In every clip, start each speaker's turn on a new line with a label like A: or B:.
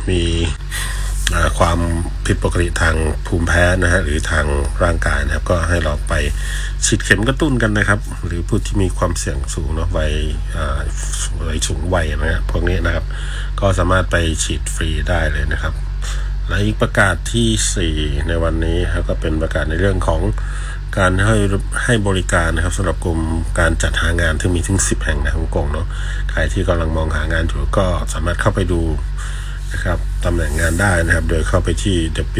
A: มีความผิดปกติทางภูมิแพ้นะฮะหรือทางร่างกายนะครับก็ให้เราไปฉีดเข็มกระตุ้นกันนะครับหรือผู้ที่มีความเสี่ยงสูงเนาะวัยสูงวัยนะฮะพวกนี้นะครับก็สามารถไปฉีดฟรีได้เลยนะครับและอีกประกาศที่4ในวันนี้ครับก็เป็นประกาศในเรื่องของการให้บริการนะครับสำหรับกลุ่มการจัดหางานที่มีถึง10แห่งในฮ่องกงเนาะใครที่กำลังมองหางานอยู่ก็สามารถเข้าไปดูนะครับตำแหน่งงานได้นะครับโดยเข้าไปที่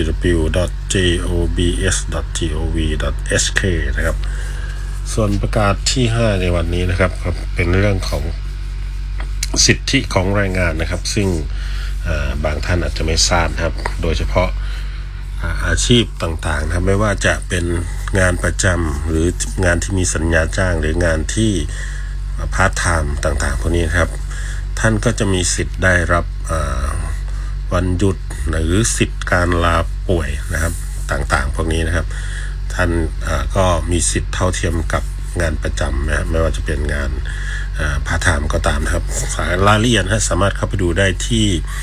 A: www.jobs.gov.hk นะครับส่วนประกาศที่5ในวันนี้นะครับเป็นเรื่องของสิทธิของแรงงานนะครับซึ่งบางท่านอาจจะไม่ทราบนะครับโดยเฉพาะอาชีพต่างๆนะครับไม่ว่าจะเป็นงานประจำหรืองานที่มีสัญญาจ้างหรืองานที่พาร์ทไทม์ต่างๆพวกนี้ครับท่านก็จะมีสิทธิ์ได้รับวันหยุดหรือสิทธิ์การลาป่วยนะครับต่างๆพวกนี้นะครับท่านก็มีสิทธิ์เท่าเทียมกับงานประจำนะครับไม่ว่าจะเป็นงานพาร์ทไทม์ก็ตามนะครับรายละเอียดสามารถเข้าไปดูได้ที่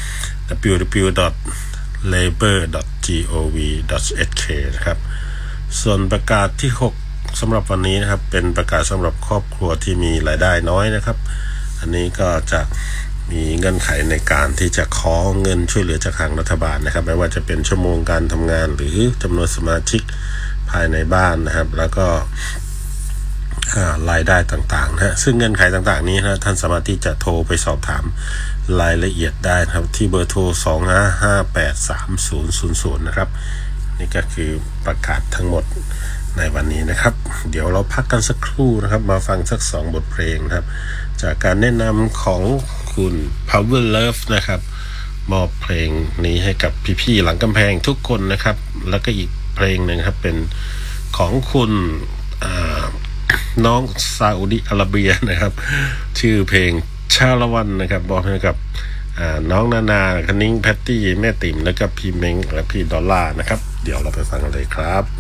A: www.labor.gov.hk นะครับส่วนประกาศที่6สำหรับวันนี้นะครับเป็นประกาศสำหรับครอบครัวที่มีรายได้น้อยนะครับอันนี้ก็จะมีเงื่อนไขในการที่จะขอเงินช่วยเหลือจากทางรัฐบาลนะครับไม่ว่าจะเป็นชั่วโมงการทำงานหรือจำนวนสมาชิกภายในบ้านนะครับแล้วก็รายได้ต่างๆนะซึ่งเงื่อนไขต่างๆนี้นะท่านสามารถที่จะโทรไปสอบถามรายละเอียดได้นะครับที่เบอร์โทร 25583000 นะครับนี่ก็คือประกาศทั้งหมดในวันนี้นะครับเดี๋ยวเราพักกันสักครู่นะครับมาฟังสัก2บทเพลงนะครับจากการแนะนำของคุณ Power Love นะครับมอบเพลงนี้ให้กับพี่ๆหลังกำแพงทุกคนนะครับแล้วก็อีกเพลงนึงครับเป็นของคุณน้องซาอุดิอาระเบียนะครับชื่อเพลงชาละวันนะครับบอกให้กับน้องนานาคณิ้งแพตตี้แม่ติ๋มแล้วก็พี่เม้งและพี่ดอลล่านะครับเดี๋ยวเราไปฟังกันเลยครับ